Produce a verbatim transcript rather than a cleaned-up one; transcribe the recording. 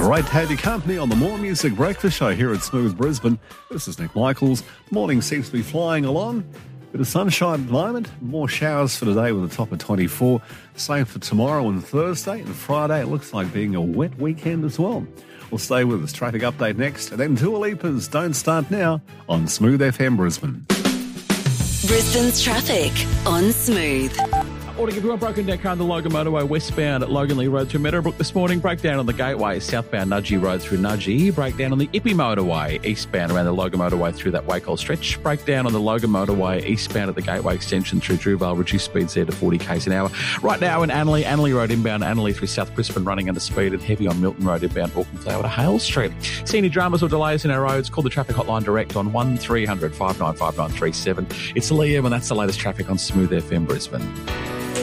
Great to have your company on the More Music Breakfast Show here at Smooth Brisbane. This is Nick Michaels. Morning seems to be flying along. Bit of sunshine at the moment. More showers for today with a top of twenty-four. Same for tomorrow and Thursday. And Friday, it looks like being a wet weekend as well. We'll stay with us. Traffic update next. And then Dua Lipa's Don't Start Now on Smooth F M Brisbane. Brisbane's traffic on Smooth. Or to give you a broken down car on the Logan Motorway westbound at Logan Lee Road through Meadowbrook this morning. Breakdown on the Gateway southbound Nudgee Road through Nudgee. Breakdown on the Ippy Motorway eastbound around the Logan Motorway through that Wacol stretch. Breakdown on the Logan Motorway eastbound at the Gateway extension through Drewvale. Reduced speeds there to forty k's an hour. Right now in Annerley, Annerley Road inbound Annerley through South Brisbane running under speed and heavy on Milton Road inbound Auckland Flower to Hale Street. See any dramas or delays in our roads? Call the traffic hotline direct on one three hundred five nine five nine three seven. It's Liam and that's the latest traffic on Smooth F M Brisbane.